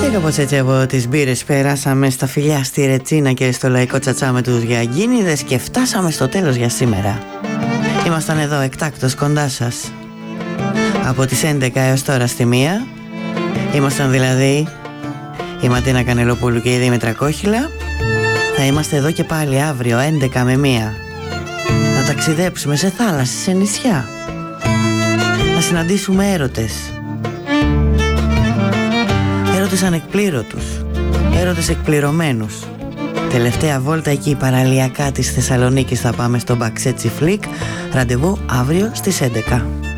Κάπως έτσι από τις μπύρες περάσαμε στα φιλιά στη Ρετσίνα και στο λαϊκό τσατσά με τους Γιαγκίνιδες και φτάσαμε στο τέλος για σήμερα. Ήμασταν εδώ εκτάκτος κοντά σας από τις 11 έως τώρα στη 1. Ήμασταν δηλαδή η Ματίνα Κανελοπούλου και η Δήμητρα Κόχυλα. Θα είμαστε εδώ και πάλι αύριο 11 με 1. Να ταξιδέψουμε σε θάλασσες, σε νησιά. Να συναντήσουμε έρωτες. Έρωτες ανεκπλήρωτους, έρωτες εκπληρωμένους. Τελευταία βόλτα εκεί παραλιακά της Θεσσαλονίκης θα πάμε στο Μπαξέτσι Φλικ. Ραντεβού αύριο στις 11.